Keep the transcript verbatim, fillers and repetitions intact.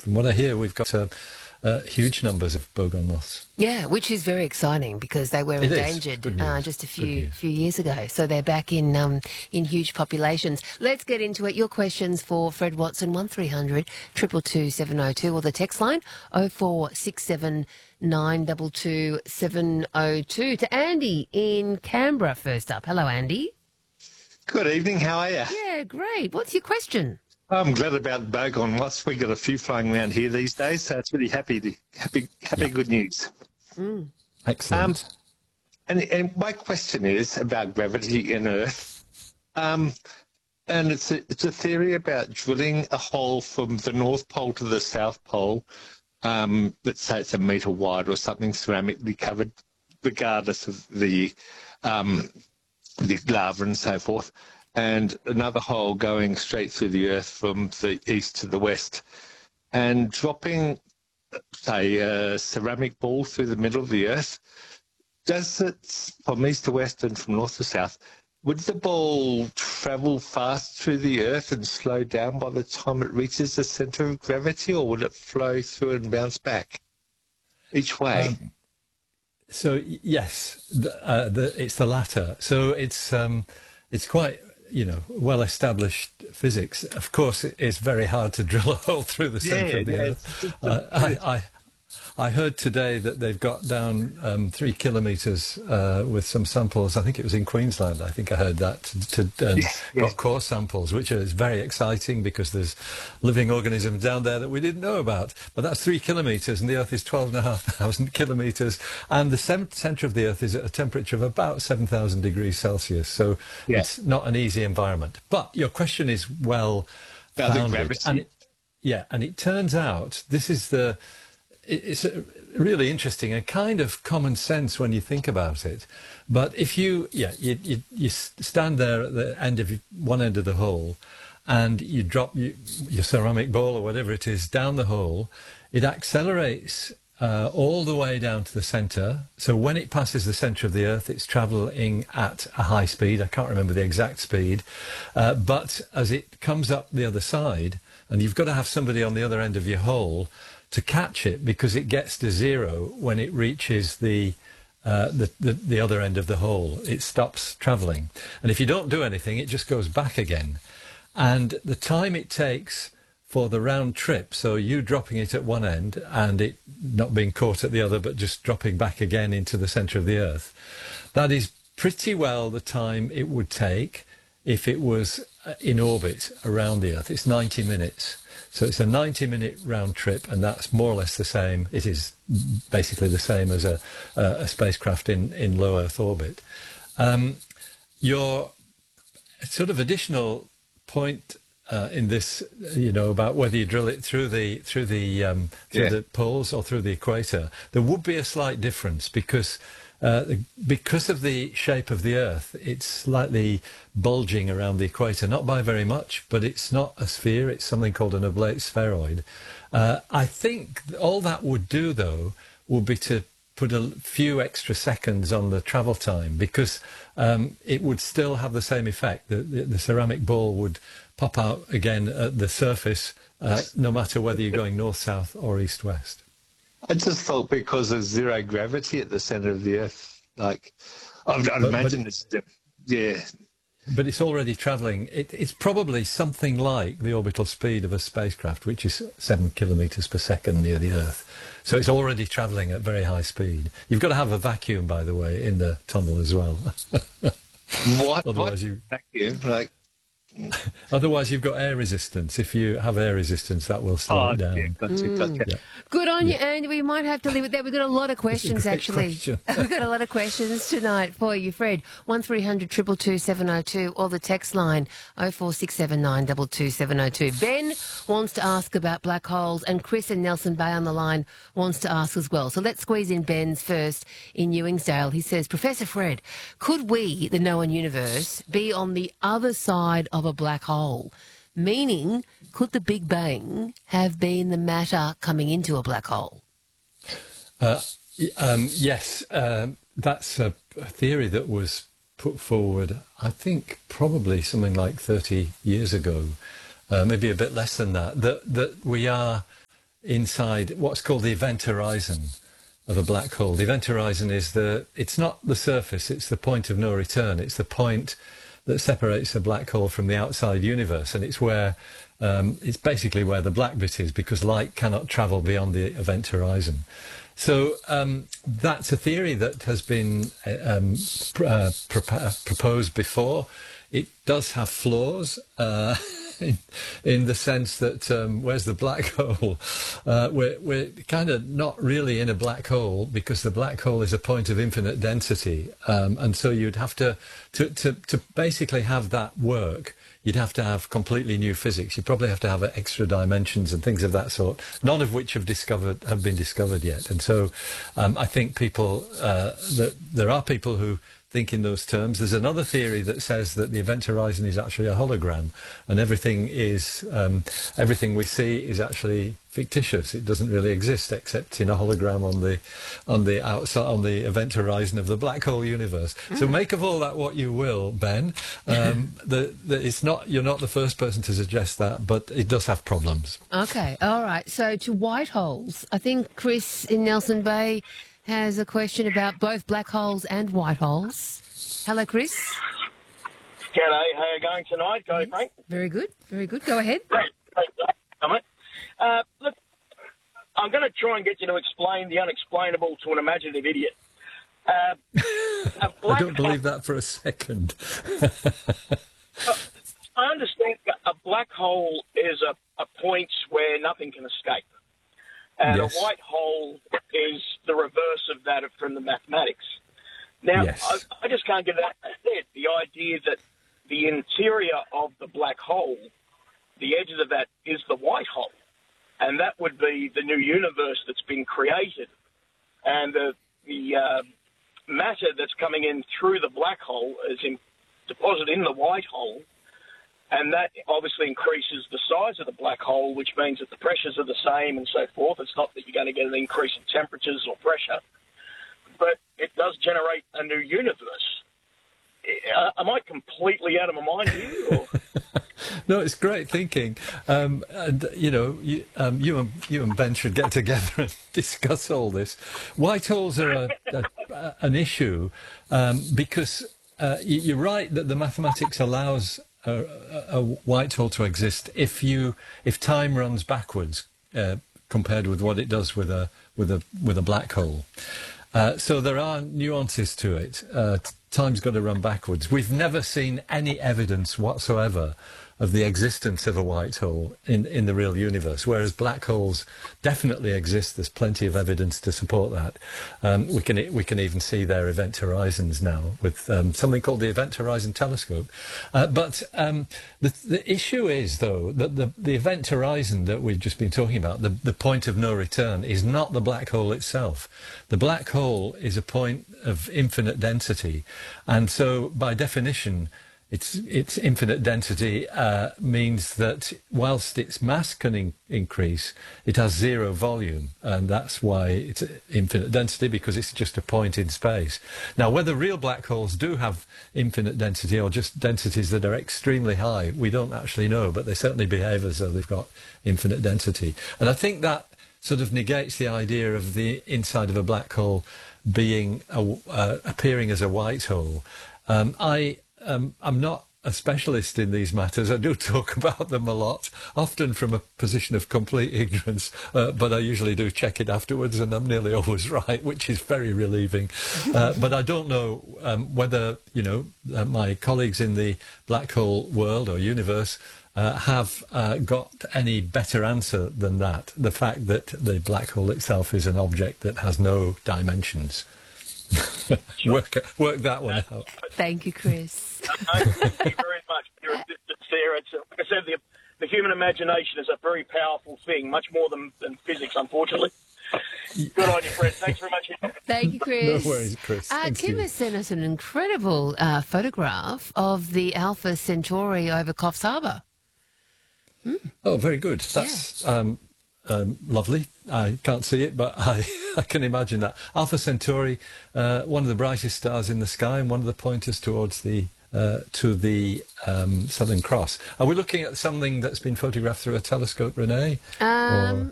from what I hear, we've got uh, uh, huge numbers of bogong moths. Yeah, which is very exciting because they were It is. endangered Good uh, news. just a Good few news. few years ago. So they're back in um, in huge populations. Let's get into it. Your questions for Fred Watson, one three hundred two two two seven oh two, or the text line oh four six seven nine two two seven oh two. To Andy in Canberra first up. Hello, Andy. Good evening, how are you? Yeah, great. What's your question? I'm glad about bogong moths. We've got a few flying around here these days, so it's really happy, to, happy, happy, Yeah. good news. Mm. Excellent. Um, and, and my question is about gravity in Earth. Um, and it's a, it's a theory about drilling a hole from the North Pole to the South Pole. Um, let's say it's a metre wide or something, ceramically covered, regardless of the, um, the lava and so forth. And another hole going straight through the Earth from the east to the west, and dropping, say, a ceramic ball through the middle of the Earth. Does it, from east to west and from north to south, would the ball travel fast through the Earth and slow down by the time it reaches the centre of gravity, or would it flow through and bounce back each way? Um, so y- yes, the, uh, the, it's the latter. So it's um, it's quite, you know, well-established physics. Of course, it- it's very hard to drill a hole through the centre Yeah, of the yeah, Earth. it's- Uh, I, I, I heard today that they've got down um, three kilometres uh, with some samples. I think it was in Queensland. I think I heard that. To, to, and Yeah, yeah. got core samples, which is very exciting because there's living organisms down there that we didn't know about. But that's three kilometres, and the Earth is twelve and a half thousand kilometres, and the cem- centre of the Earth is at a temperature of about seven thousand degrees Celsius. So Yeah. it's not an easy environment. But your question is well About the founded, gravity. and it, yeah, and it turns out this is the. it- It's uh, really interesting and kind of common sense when you think about it. But if you, yeah, you, you, you s- stand there at the end of y- one end of the hole, and you drop you, your ceramic ball or whatever it is down the hole, it accelerates uh, all the way down to the centre. So when it passes the centre of the Earth, it's travelling at a high speed. I can't remember the exact speed, uh, but as it comes up the other side, and you've got to have somebody on the other end of your hole to catch it, because it gets to zero when it reaches the, uh, the, the the other end of the hole. It stops travelling, and if you don't do anything, it just goes back again. And the time it takes for the round trip, so you dropping it at one end and it not being caught at the other, but just dropping back again into the centre of the Earth, that is pretty well the time it would take if it was uh, in orbit around the Earth. It's ninety minutes. So it's a ninety minute round trip, and that's more or less the same. It is basically the same as a, a, a spacecraft in, in low Earth orbit. Um, your sort of additional point uh, in this, you know, about whether you drill it through the through the um, through Yeah. the poles or through the equator, there would be a slight difference because uh, because of the shape of the Earth, it's slightly bulging around the equator, not by very much, but it's not a sphere. It's something called an oblate spheroid. Uh, I think all that would do, though, would be to put a few extra seconds on the travel time, because um, it would still have the same effect. The, the, the ceramic ball would pop out again at the surface, uh, no matter whether you're going north-south or east-west. I just thought because of zero gravity at the centre of the Earth, like, I'd, I'd But- imagine but- it's, yeah, But it's already travelling. It, it's probably something like the orbital speed of a spacecraft, which is seven kilometres per second near the Earth. So it's already travelling at very high speed. You've got to have a vacuum, by the way, in the tunnel as well. what, what Otherwise you- vacuum, like, Otherwise, you've got air resistance. If you have air resistance, that will slow oh, it down. yeah, gotcha, gotcha. Yeah. Good on you, Andy. We might have to leave it there. We've got a lot of questions, great actually. question. We've got a lot of questions tonight for you, Fred. one three hundred two two two seven oh two, or the text line oh four six seven nine two two seven oh two. Ben wants to ask about black holes, and Chris in Nelson Bay on the line wants to ask as well. So let's squeeze in Ben's first in Ewingsdale. He says, Professor Fred, could we, the known universe, be on the other side of a black hole? Meaning, could the Big Bang have been the matter coming into a black hole? Uh, y- um, yes, um, that's a, a theory that was put forward, I think, probably something like thirty years ago, uh, maybe a bit less than that, that, that we are inside what's called the event horizon of a black hole. The event horizon is the, it's not the surface, it's the point of no return. It's the point that separates a black hole from the outside universe, and it's where, um, it's basically where the black bit is, because light cannot travel beyond the event horizon. So um, that's a theory that has been um, pr- uh, pro- proposed before. It does have flaws uh, in, in the sense that um, where's the black hole? Uh, we're, we're kind of not really in a black hole, because the black hole is a point of infinite density. Um, and so you'd have to, to, to, to basically have that work, you'd have to have completely new physics. You'd probably have to have extra dimensions and things of that sort, none of which have discovered have been discovered yet. And so um, I think people, uh, that there are people who think in those terms. There's another theory that says that the event horizon is actually a hologram, and everything is um, everything we see is actually fictitious. It doesn't really exist except in a hologram on the on the outside on the event horizon of the black hole universe. Mm. So make of all that what you will, Ben. Um, the, the, it's not you're not the first person to suggest that, but it does have problems. Okay, all right. So to white holes, I think Chris in Nelson Bay has a question about both black holes and white holes. Hello, Chris. G'day, how are you going tonight? Go, Frank. Very good, very good. Go ahead. Great, great. Comment. Uh, look, I'm going to try and get you to explain the unexplainable to an imaginative idiot. Uh, I don't believe that for a second. I understand that a black hole is a, a point where nothing can escape. And yes. A white hole is the reverse of that from the mathematics. Now, yes. I, I just can't get that head. The idea that the interior of the black hole, the edges of that, is the white hole. And that would be the new universe that's been created. And the, the uh, matter that's coming in through the black hole is in, deposited in the white hole. And that obviously increases the size of the black hole, which means that the pressures are the same and so forth. It's not that you're going to get an increase in temperatures or pressure, but it does generate a new universe. Uh, am I completely out of my mind here? Or? No, it's great thinking. Um, and, you know, you, um, you, and, you and Ben should get together and discuss all this. White holes are a, a, an issue um, because uh, you're right that the mathematics allows A, a white hole to exist if you if time runs backwards uh, compared with what it does with a with a with a black hole. Uh, so there are nuances to it. Uh, time's got to run backwards. We've never seen any evidence whatsoever of the existence of a white hole in, in the real universe, whereas black holes definitely exist. There's plenty of evidence to support that. Um, we can we can even see their event horizons now with um, something called the Event Horizon Telescope. Uh, but um, the, the issue is, though, that the, the event horizon that we've just been talking about, the, the point of no return, is not the black hole itself. The black hole is a point of infinite density, and so by definition, Its, its infinite density uh, means that whilst its mass can in- increase, it has zero volume, and that's why it's infinite density, because it's just a point in space. Now, whether real black holes do have infinite density or just densities that are extremely high, we don't actually know, but they certainly behave as though they've got infinite density. And I think that sort of negates the idea of the inside of a black hole being a, uh, appearing as a white hole. Um, I Um, I'm not a specialist in these matters. I do talk about them a lot, often from a position of complete ignorance, uh, but I usually do check it afterwards, and I'm nearly always right, which is very relieving. Uh, but I don't know um, whether, you know, uh, my colleagues in the black hole world or universe uh, have uh, got any better answer than that, the fact that the black hole itself is an object that has no dimensions. work, work that one out. Thank you, Chris. Thank you very much for your assistance there. It's, like I said, the, the human imagination is a very powerful thing, much more than, than physics, unfortunately. Good on you, Fred. Thanks very much. Thank you, Chris. No worries, Chris. Uh, Thank Tim you. has sent us an incredible uh, photograph of the Alpha Centauri over Coffs Harbour. Mm. Oh, very good. That's... Yeah. Um, Um, lovely. I can't see it, but I, I can imagine that. Alpha Centauri, uh, one of the brightest stars in the sky and one of the pointers towards the uh, to the um, Southern Cross. Are we looking at something that's been photographed through a telescope, Renee? Um,